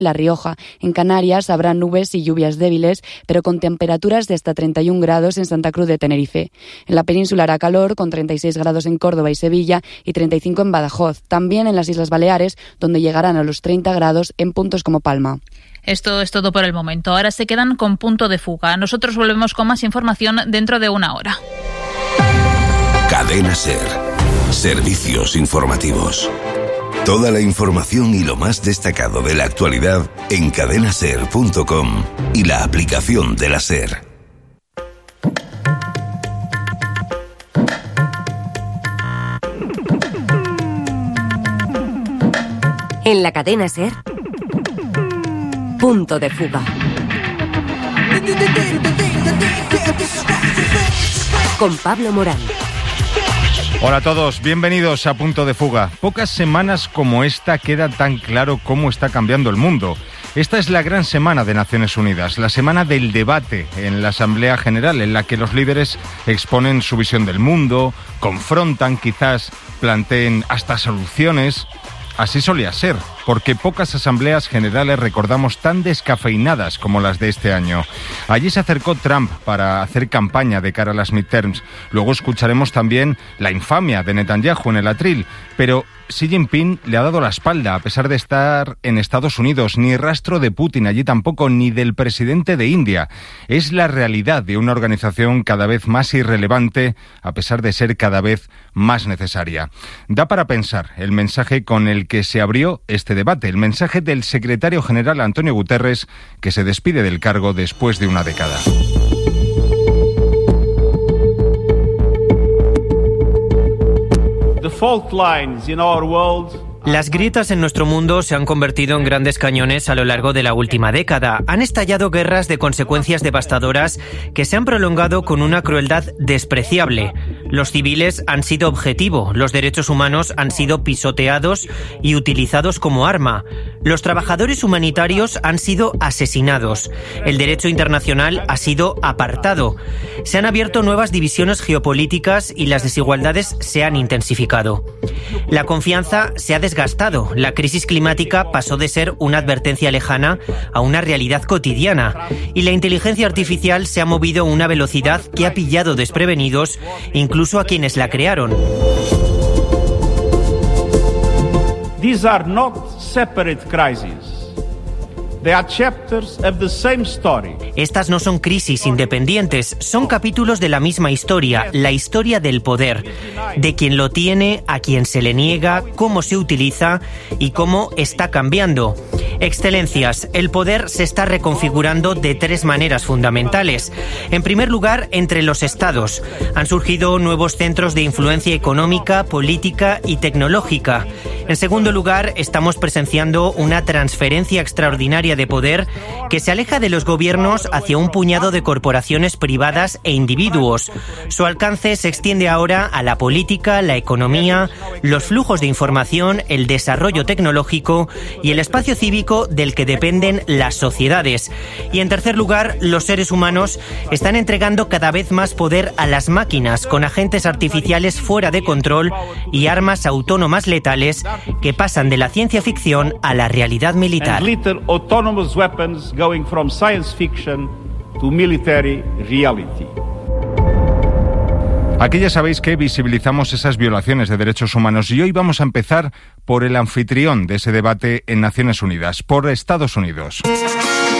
La Rioja. En Canarias habrá nubes y lluvias débiles, pero con temperaturas de hasta 31 grados en Santa Cruz de Tenerife. En la península hará calor, con 36 grados en Córdoba y Sevilla y 35 en Badajoz. También en las Islas Baleares, donde llegarán a los 30 grados en puntos como Palma. Esto es todo por el momento. Ahora se quedan con Punto de Fuga. Nosotros volvemos con más información dentro de una hora. Cadena SER. Servicios informativos. Toda la información y lo más destacado de la actualidad en cadenaser.com y la aplicación de la SER. En la cadena SER, Punto de Fuga. Con Pablo Morán. Hola a todos, bienvenidos a Punto de Fuga. Pocas semanas como esta queda tan claro cómo está cambiando el mundo. Esta es la gran semana de Naciones Unidas, la semana del debate en la Asamblea General, en la que los líderes exponen su visión del mundo, confrontan, quizás planteen hasta soluciones. Así solía ser, porque pocas asambleas generales recordamos tan descafeinadas como las de este año. Allí se acercó Trump para hacer campaña de cara a las midterms. Luego escucharemos también la infamia de Netanyahu en el atril, pero Xi Jinping le ha dado la espalda a pesar de estar en Estados Unidos. Ni rastro de Putin allí tampoco, ni del presidente de India. Es la realidad de una organización cada vez más irrelevante a pesar de ser cada vez más necesaria. Da para pensar el mensaje con el que se abrió este debate, el mensaje del secretario general Antonio Guterres, que se despide del cargo después de una década. Las grietas en nuestro mundo se han convertido en grandes cañones a lo largo de la última década. Han estallado guerras de consecuencias devastadoras que se han prolongado con una crueldad despreciable. Los civiles han sido objetivo, los derechos humanos han sido pisoteados y utilizados como arma. Los trabajadores humanitarios han sido asesinados. El derecho internacional ha sido apartado. Se han abierto nuevas divisiones geopolíticas y las desigualdades se han intensificado. La confianza se ha desgastado. La crisis climática pasó de ser una advertencia lejana a una realidad cotidiana. Y la inteligencia artificial se ha movido a una velocidad que ha pillado desprevenidos incluso a quienes la crearon. These are not separate crises. They are chapters of the same story. Estas no son crisis independientes, son capítulos de la misma historia, la historia del poder, de quien lo tiene, a quien se le niega, cómo se utiliza y cómo está cambiando. Excelencias, el poder se está reconfigurando de tres maneras fundamentales. En primer lugar, entre los estados. Han surgido nuevos centros de influencia económica, política y tecnológica. En segundo lugar, estamos presenciando una transferencia extraordinaria de poder que se aleja de los gobiernos hacia un puñado de corporaciones privadas e individuos. Su alcance se extiende ahora a la política, la economía, los flujos de información, el desarrollo tecnológico y el espacio cívico del que dependen las sociedades. Y en tercer lugar, los seres humanos están entregando cada vez más poder a las máquinas, con agentes artificiales fuera de control y armas autónomas letales que pasan de la ciencia ficción a la realidad militar. Autonomous weapons going from science fiction to military reality. Aquí ya sabéis que visibilizamos esas violaciones de derechos humanos y hoy vamos a empezar por el anfitrión de ese debate en Naciones Unidas, por Estados Unidos.